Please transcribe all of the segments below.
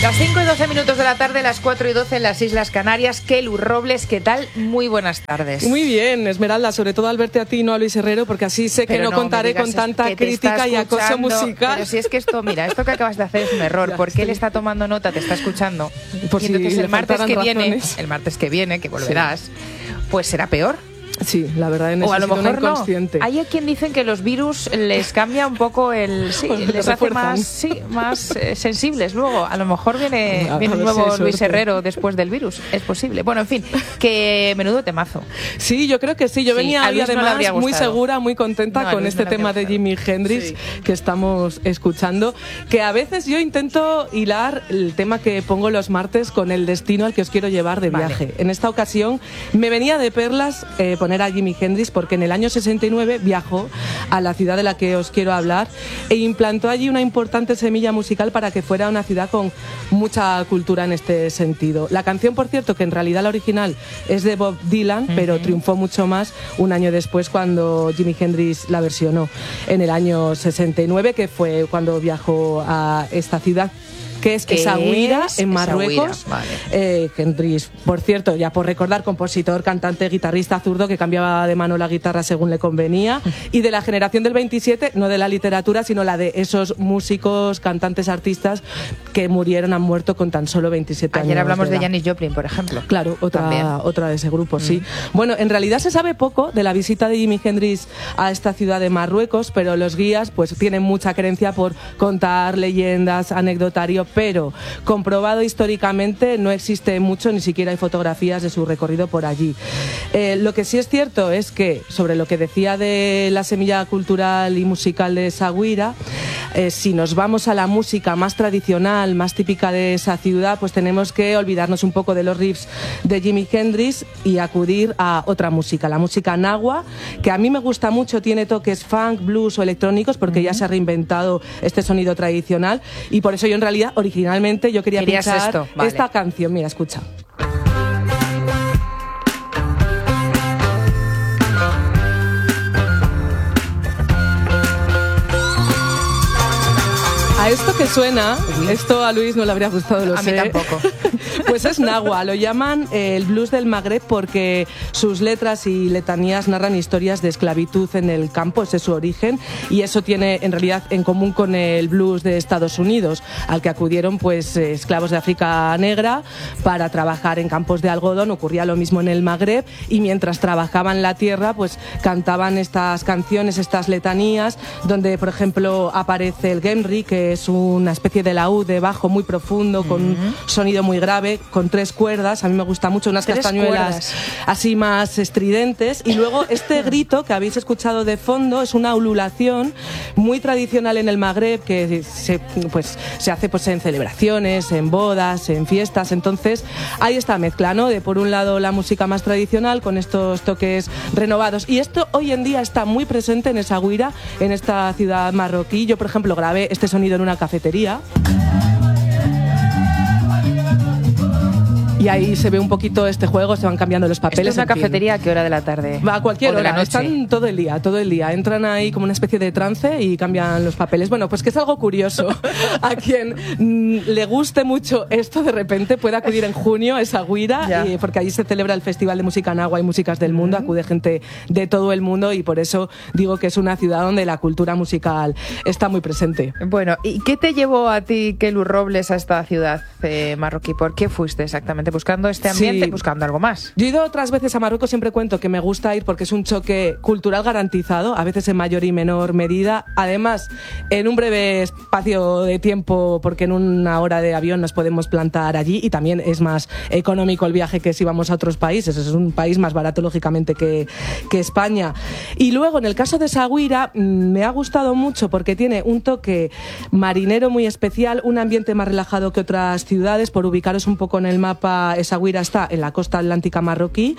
Las 5:12 de la tarde, las 4:12 en las Islas Canarias. Kelu Robles, ¿qué tal? Muy buenas tardes. Muy bien, Esmeralda, sobre todo al verte a ti, no a Luis Herrero, porque así sé que no contaré con tanta crítica y acoso musical. Pero si es que esto que acabas de hacer es un error, porque él está tomando nota, te está escuchando. Por y entonces el martes que viene, que volverás, pues será peor. Sí, la verdad en eso o a lo mejor inconsciente. No. Hay quien dicen que los virus les cambia un poco les hace más sensibles. Luego, a lo mejor viene un nuevo Luis Herrero después del virus. Es posible. Bueno, en fin, que menudo temazo. Sí, yo creo que sí. Yo venía hoy además muy segura, muy contenta con este tema de Jimi Hendrix que estamos escuchando. Que a veces yo intento hilar el tema que pongo los martes con el destino al que os quiero llevar de viaje. En esta ocasión me venía de perlas poner a Jimi Hendrix porque en el año 69 viajó a la ciudad de la que os quiero hablar e implantó allí una importante semilla musical para que fuera una ciudad con mucha cultura en este sentido. La canción, por cierto, que en realidad la original es de Bob Dylan, pero triunfó mucho más un año después cuando Jimi Hendrix la versionó en el año 69, que fue cuando viajó a esta ciudad, que es Essaouira, en Marruecos. Vale. Hendrix, por cierto, ya por recordar, compositor, cantante, guitarrista zurdo que cambiaba de mano la guitarra según le convenía, y de la generación del 27, no de la literatura, sino la de esos músicos, cantantes, artistas que han muerto con tan solo 27 años. Ayer hablamos de Janis Joplin, por ejemplo. Claro, otra de ese grupo, sí. Bueno, en realidad se sabe poco de la visita de Jimi Hendrix a esta ciudad de Marruecos, pero los guías pues tienen mucha creencia por contar leyendas, anecdotario, pero comprobado históricamente no existe mucho, ni siquiera hay fotografías de su recorrido por allí. Lo que sí es cierto es que, sobre lo que decía de la semilla cultural y musical de Essaouira, si nos vamos a la música más tradicional, más típica de esa ciudad, pues tenemos que olvidarnos un poco de los riffs de Jimi Hendrix y acudir a otra música, la música nahua, que a mí me gusta mucho, tiene toques funk, blues o electrónicos, porque ya se ha reinventado este sonido tradicional, y por eso yo en realidad originalmente yo quería pinchar esta canción. Mira, escucha. A esto que suena, esto a Luis no le habría gustado, lo sé. A mí tampoco. Pues es nahua, lo llaman el blues del Magreb porque sus letras y letanías narran historias de esclavitud en el campo, ese es su origen, y eso tiene en realidad en común con el blues de Estados Unidos, al que acudieron pues esclavos de África negra para trabajar en campos de algodón. Ocurría lo mismo en el Magreb, y mientras trabajaban la tierra pues cantaban estas canciones, estas letanías, donde por ejemplo aparece el gemri, que es una especie de laúd de bajo muy profundo, con un sonido muy grave, con 3 cuerdas. A mí me gusta mucho, unas castañuelas así más estridentes. Y luego este grito que habéis escuchado de fondo es una ululación muy tradicional en el Magreb, que se hace pues en celebraciones, en bodas, en fiestas. Entonces hay esta mezcla, ¿no? De por un lado la música más tradicional con estos toques renovados. Y esto hoy en día está muy presente en Essaouira, en esta ciudad marroquí. Yo, por ejemplo, grabé este sonido en una cafetería. Y ahí se ve un poquito este juego, se van cambiando los papeles. ¿Esto es una cafetería a qué hora de la tarde? Va a cualquier hora, están todo el día. Entran ahí como una especie de trance y cambian los papeles. Bueno, pues que es algo curioso. A quien le guste mucho esto, de repente puede acudir en junio a Essaouira, porque allí se celebra el Festival de Música Nahua y Músicas del Mundo. Acude gente de todo el mundo y por eso digo que es una ciudad donde la cultura musical está muy presente. Bueno, ¿y qué te llevó a ti, Kelu Robles, a esta ciudad marroquí? ¿Por qué fuiste exactamente? ¿Buscando este ambiente? ¿Buscando algo más? Yo he ido otras veces a Marruecos, siempre cuento que me gusta ir porque es un choque cultural garantizado, a veces en mayor y menor medida. Además, en un breve espacio de tiempo, porque en una hora de avión nos podemos plantar allí, y también es más económico el viaje que si vamos a otros países. Es un país más barato, lógicamente, que España. Y luego, en el caso de Essaouira, me ha gustado mucho porque tiene un toque marinero muy especial, un ambiente más relajado que otras ciudades. Por ubicaros un poco en el mapa, Essaouira está en la costa atlántica marroquí,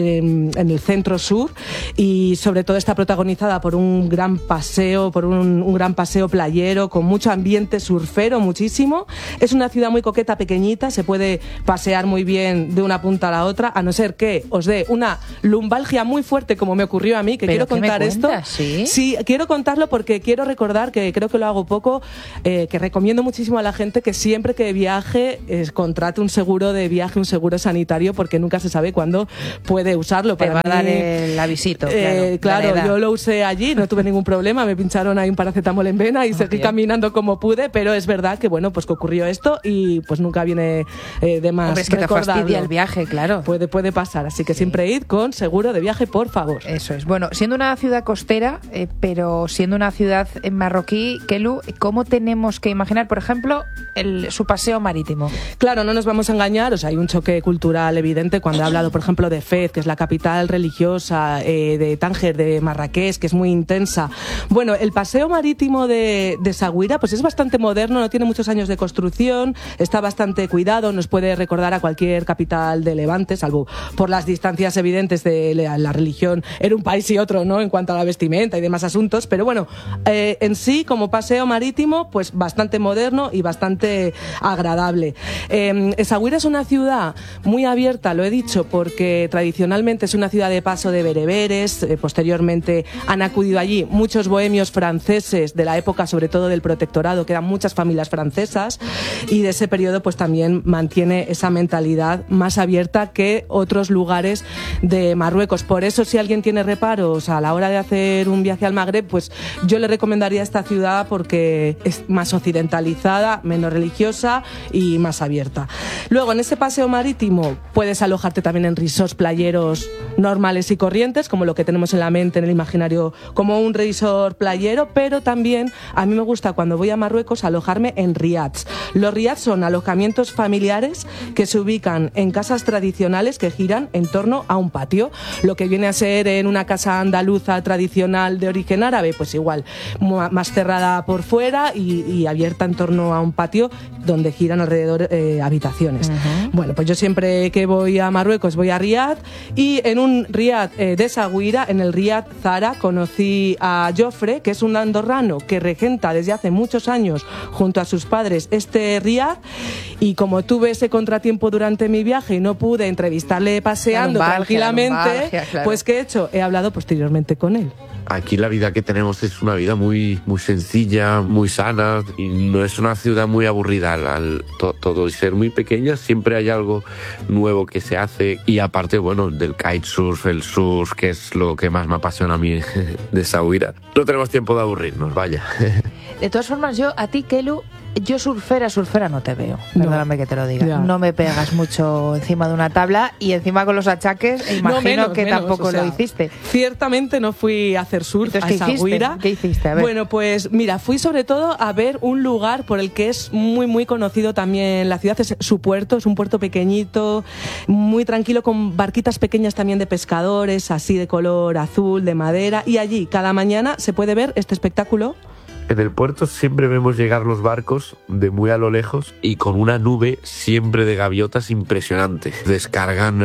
en el centro sur, y sobre todo está protagonizada por un gran paseo, un gran paseo playero con mucho ambiente surfero, muchísimo. Es una ciudad muy coqueta, pequeñita, se puede pasear muy bien de una punta a la otra, a no ser que os dé una lumbalgia muy fuerte como me ocurrió a mí, que quiero contar esto. Sí, quiero contarlo porque quiero recordar, que creo que lo hago poco, que recomiendo muchísimo a la gente que siempre que viaje contrate un seguro de viaje, un seguro sanitario, porque nunca se sabe cuándo puede usarlo. Te va a dar el avisito. Claro, yo lo usé allí, no tuve ningún problema, me pincharon ahí un paracetamol en vena y seguí caminando como pude, pero es verdad que bueno, pues que ocurrió esto y pues nunca viene de más. Hombre, es que te fastidia el viaje, claro. Puede pasar, así que siempre id con seguro de viaje, por favor. Eso es. Bueno, siendo una ciudad costera, pero siendo una ciudad en marroquí, Kelu, ¿cómo tenemos que imaginar, por ejemplo, su paseo marítimo? Claro, no nos vamos a engañar, o sea, hay un choque cultural evidente cuando he hablado, por ejemplo, de Fez, que es la capital religiosa, de Tánger, de Marrakech, que es muy intensa. Bueno, el paseo marítimo de Essaouira pues es bastante moderno, no tiene muchos años de construcción, está bastante cuidado, nos puede recordar a cualquier capital de Levante, salvo por las distancias evidentes de la religión, era un país y otro, ¿no?, en cuanto a la vestimenta y demás asuntos, pero bueno, en sí, como paseo marítimo, pues bastante moderno y bastante agradable. Essaouira es una ciudad muy abierta, lo he dicho, porque tradicionalmente es una ciudad de paso de bereberes, posteriormente han acudido allí muchos bohemios franceses de la época, sobre todo del protectorado, que eran muchas familias francesas, y de ese periodo pues también mantiene esa mentalidad más abierta que otros lugares de Marruecos. Por eso, si alguien tiene reparos a la hora de hacer un viaje al Magreb, pues yo le recomendaría esta ciudad porque es más occidentalizada, menos religiosa y más abierta. Luego, en ese paseo marítimo puedes alojarte también en resorts playeros normales y corrientes, como lo que tenemos en la mente, en el imaginario, como un resort playero, pero también a mí me gusta, cuando voy a Marruecos, alojarme en riads. Los riads son alojamientos familiares que se ubican en casas tradicionales que giran en torno a un patio. Lo que viene a ser en una casa andaluza tradicional de origen árabe, pues igual, más cerrada por fuera y abierta en torno a un patio donde giran alrededor habitaciones. Bueno, pues yo siempre que voy a Marruecos voy a Riad, y en un Riad de Essaouira, en el Riad Zara, conocí a Jofre, que es un andorrano que regenta desde hace muchos años junto a sus padres este Riad, y como tuve ese contratiempo durante mi viaje y no pude entrevistarle paseando tranquilamente, claro. Pues ¿qué he hecho? He hablado posteriormente con él. Aquí la vida que tenemos es una vida muy sencilla, muy sana, y no es una ciudad muy aburrida. Al todo y ser muy pequeña, siempre hay algo nuevo que se hace, y aparte, bueno, del kitesurf, el surf, que es lo que más me apasiona a mí de Essaouira. No tenemos tiempo de aburrirnos, vaya. De todas formas, yo a ti, Kelu, yo surfera no te veo, perdóname que te lo diga. No me pegas mucho encima de una tabla, y encima con los achaques, imagino que tampoco lo hiciste. Ciertamente no fui a hacer surf. Entonces, a Essaouira. ¿Qué hiciste? A ver. Bueno, pues mira, fui sobre todo a ver un lugar por el que es muy conocido también la ciudad, es su puerto, es un puerto pequeñito, muy tranquilo, con barquitas pequeñas también de pescadores, así de color azul, de madera, y allí cada mañana se puede ver este espectáculo. En el puerto siempre vemos llegar los barcos de muy a lo lejos, y con una nube siempre de gaviotas impresionante. Descargan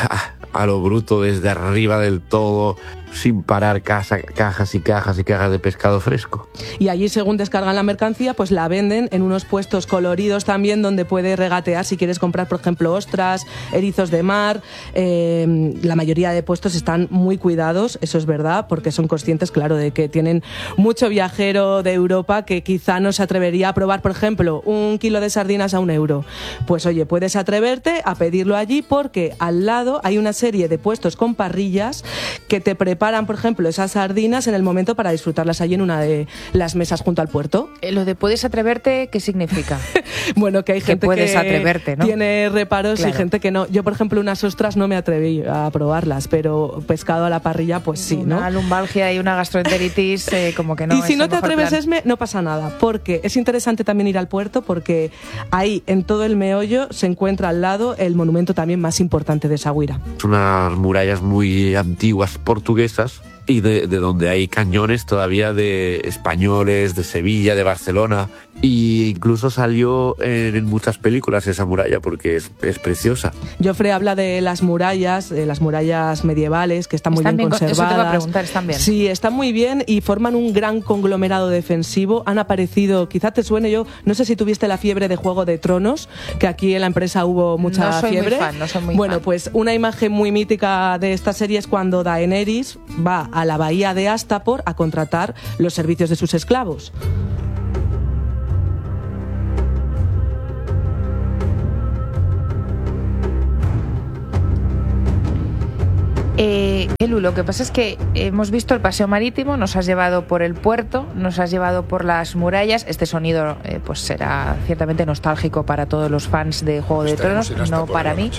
a lo bruto desde arriba del todo, sin parar, cajas y cajas y cajas de pescado fresco. Y allí, según descargan la mercancía, pues la venden en unos puestos coloridos también, donde puedes regatear si quieres comprar, por ejemplo, ostras, erizos de mar. La mayoría de puestos están muy cuidados, eso es verdad, porque son conscientes, claro, de que tienen mucho viajero de Europa que quizá no se atrevería a probar, por ejemplo, 1 kilo de sardinas a 1 euro. Pues oye, puedes atreverte a pedirlo allí, porque al lado hay una serie de puestos con parrillas que te preparan, por ejemplo, esas sardinas en el momento para disfrutarlas allí en una de las mesas junto al puerto. Lo de puedes atreverte, ¿qué significa? Bueno, que hay gente puedes atreverte, ¿no? Tiene reparos, claro, y gente que no. Yo, por ejemplo, unas ostras no me atreví a probarlas, pero pescado a la parrilla, pues sí, ¿no? Una lumbalgia y una gastroenteritis, como que no. Y si no te atreves, Esme, no pasa nada, porque es interesante también ir al puerto, porque ahí, en todo el meollo, se encuentra al lado el monumento también más importante de Essaouira. Son unas murallas muy antiguas portuguesas, y de donde hay cañones todavía de españoles, de Sevilla, de Barcelona, y incluso salió en muchas películas esa muralla porque es preciosa. Joffre habla de las murallas medievales que están muy bien conservadas. Eso te iba a preguntar, ¿están bien? Sí, están muy bien y forman un gran conglomerado defensivo. Han aparecido, quizá te suene, yo no sé si tuviste la fiebre de Juego de Tronos, que aquí en la empresa hubo mucha fiebre. No soy muy bueno, fan. Pues una imagen muy mítica de esta serie es cuando Daenerys va a la bahía de Astapor a contratar los servicios de sus esclavos. Elu, lo que pasa es que hemos visto el paseo marítimo, nos has llevado por el puerto, nos has llevado por las murallas. Este sonido pues será ciertamente nostálgico para todos los fans de Juego de Tronos, no para mí.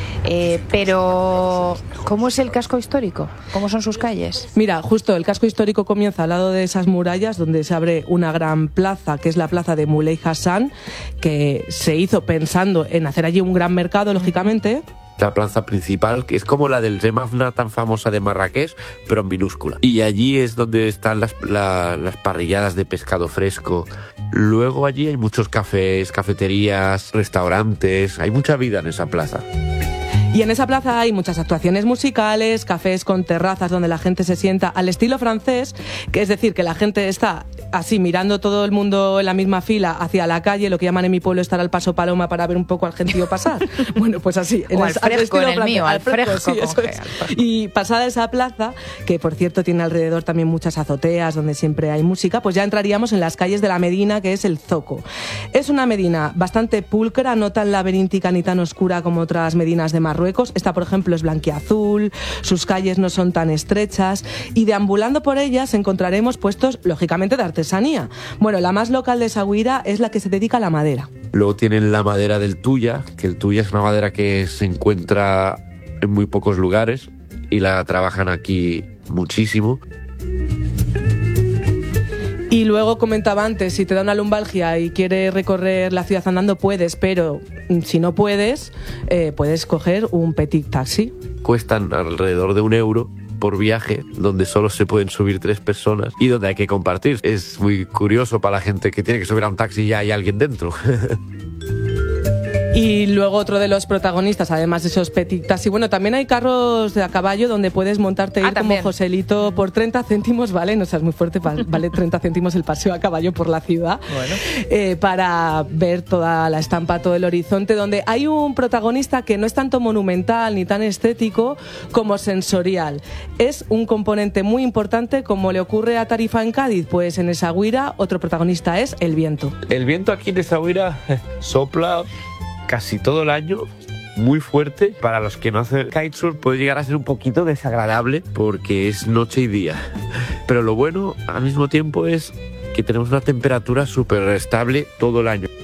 Pero, ¿cómo es el casco histórico? ¿Cómo son sus calles? Mira, justo el casco histórico comienza al lado de esas murallas, donde se abre una gran plaza, que es la plaza de Muley Hassan, que se hizo pensando en hacer allí un gran mercado, lógicamente. La plaza principal, que es como la del Remafna tan famosa de Marrakech, pero en minúscula. Y allí es donde están las parrilladas de pescado fresco. Luego allí hay muchos cafés, cafeterías, restaurantes, hay mucha vida en esa plaza. Y en esa plaza hay muchas actuaciones musicales, cafés con terrazas donde la gente se sienta al estilo francés, que es decir, que la gente está así mirando todo el mundo en la misma fila hacia la calle, lo que llaman en mi pueblo estar al paso paloma para ver un poco al gentío pasar. Bueno, pues así. O al fresco en el mío, al fresco. Sí, eso es. Y pasada esa plaza, que por cierto tiene alrededor también muchas azoteas donde siempre hay música, pues ya entraríamos en las calles de la Medina, que es el Zoco. Es una Medina bastante pulcra, no tan laberíntica ni tan oscura como otras Medinas de Marruecos. Esta, por ejemplo, es blanquiazul, sus calles no son tan estrechas y deambulando por ellas encontraremos puestos, lógicamente, de artesanía. Bueno, la más local de Essaouira es la que se dedica a la madera. Luego tienen la madera del tuya, que el tuya es una madera que se encuentra en muy pocos lugares y la trabajan aquí muchísimo. Y luego comentaba antes, si te da una lumbalgia y quieres recorrer la ciudad andando, puedes, pero si no puedes, puedes coger un petit taxi. Cuestan alrededor de €1 por viaje, donde solo se pueden subir 3 personas y donde hay que compartir. Es muy curioso para la gente que tiene que subir a un taxi y ya hay alguien dentro. Y luego otro de los protagonistas, además de esos petit taxi, bueno, también hay carros de a caballo donde puedes montarte ir como Joselito por 30 céntimos, ¿vale? No seas muy fuerte, vale 30 céntimos el paseo a caballo por la ciudad. Bueno. Para ver toda la estampa, todo el horizonte, donde hay un protagonista que no es tanto monumental ni tan estético como sensorial. Es un componente muy importante, como le ocurre a Tarifa en Cádiz, pues en Essaouira otro protagonista es el viento. El viento aquí en Essaouira sopla casi todo el año, muy fuerte. Para los que no hacen kitesurf puede llegar a ser un poquito desagradable porque es noche y día. Pero lo bueno al mismo tiempo es que tenemos una temperatura súper estable todo el año.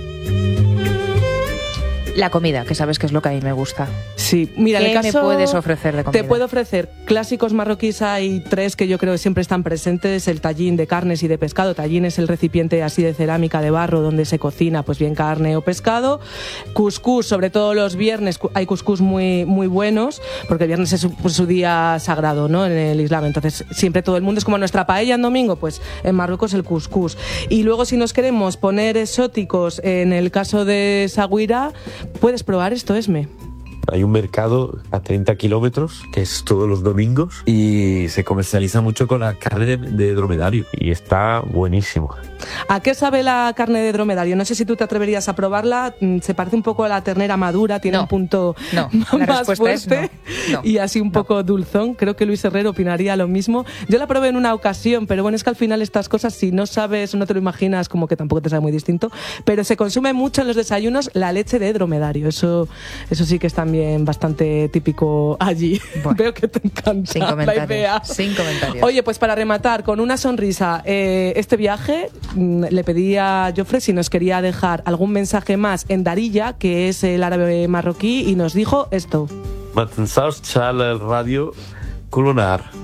La comida, que sabes que es lo que a mí me gusta. Sí, mira, ¿Qué en el caso, me puedes ofrecer de comida? Te puedo ofrecer clásicos marroquíes, hay 3 que yo creo que siempre están presentes: el tallín de carnes y de pescado. Tallín es el recipiente así de cerámica de barro donde se cocina pues bien carne o pescado. Cuscús, sobre todo los viernes hay cuscús muy, muy buenos, porque el viernes es su día sagrado, ¿no?, en el Islam. Entonces siempre todo el mundo es como nuestra paella en domingo, pues en Marruecos el cuscús. Y luego, si nos queremos poner exóticos, en el caso de Essaouira, puedes probar esto, Esme. Hay un mercado a 30 kilómetros, que es todos los domingos, y se comercializa mucho con la carne de dromedario, y está buenísimo. ¿A qué sabe la carne de dromedario? No sé si tú te atreverías a probarla. Se parece un poco a la ternera madura, tiene un punto más fuerte y así un poco dulzón. Creo que Luis Herrero opinaría lo mismo. Yo la probé en una ocasión, pero bueno, es que al final estas cosas, si no sabes o no te lo imaginas, como que tampoco te sabe muy distinto. Pero se consume mucho en los desayunos la leche de dromedario. Eso sí que es también bastante típico allí. Bueno, veo que te encanta la idea. Sin comentarios. Oye, pues para rematar con una sonrisa este viaje, le pedí a Joffre si nos quería dejar algún mensaje más en Darija, que es el árabe marroquí, y nos dijo esto. Radio Colonar.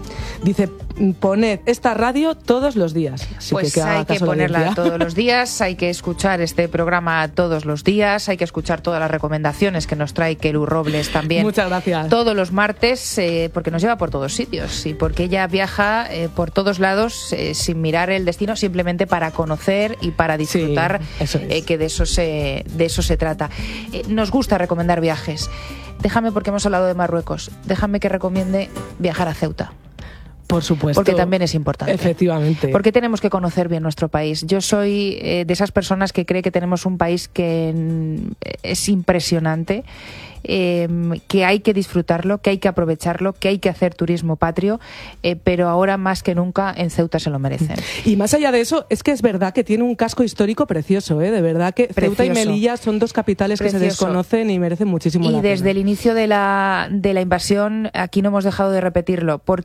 Dice, poned esta radio todos los días. Así pues hay que ponerla todos los días, hay que escuchar este programa todos los días, hay que escuchar todas las recomendaciones que nos trae Kelu Robles también. Muchas gracias. Todos los martes, porque nos lleva por todos sitios y porque ella viaja por todos lados sin mirar el destino, simplemente para conocer y para disfrutar, que de eso se trata. Nos gusta recomendar viajes. Déjame, porque hemos hablado de Marruecos, déjame que recomiende viajar a Ceuta. Por supuesto. Porque también es importante. Efectivamente. Porque tenemos que conocer bien nuestro país. Yo soy de esas personas que cree que tenemos un país que es impresionante, que hay que disfrutarlo, que hay que aprovecharlo, que hay que hacer turismo patrio, pero ahora más que nunca en Ceuta se lo merecen. Y más allá de eso, es que es verdad que tiene un casco histórico precioso, de verdad que precioso. Ceuta y Melilla son dos capitales que se desconocen y merecen muchísimo la pena. Y desde el inicio de la invasión, aquí no hemos dejado de repetirlo,